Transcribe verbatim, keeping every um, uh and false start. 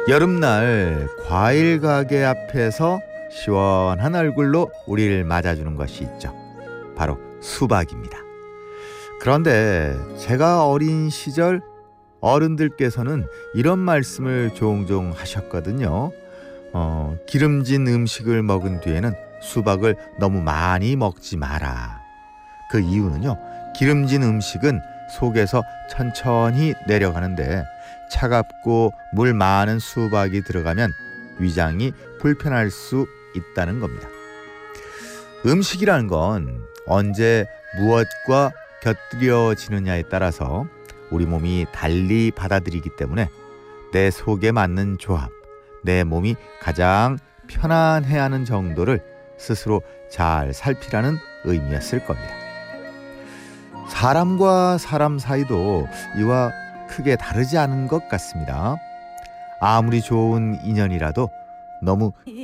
여름날 과일 가게 앞에서 시원한 얼굴로 우리를 맞아주는 것이 있죠. 바로 수박입니다. 그런데 제가 어린 시절 어른들께서는 이런 말씀을 종종 하셨거든요. 어, 기름진 음식을 먹은 뒤에는 수박을 너무 많이 먹지 마라. 그 이유는요, 기름진 음식은 속에서 천천히 내려가는데 차갑고 물 많은 수박이 들어가면 위장이 불편할 수 있다는 겁니다. 음식이라는 건 언제 무엇과 곁들여지느냐에 따라서 우리 몸이 달리 받아들이기 때문에 내 속에 맞는 조합, 내 몸이 가장 편안해야 하는 정도를 스스로 잘 살피라는 의미였을 겁니다. 사람과 사람 사이도 이와 크게 다르지 않은 것 같습니다. 아무리 좋은 인연이라도 너무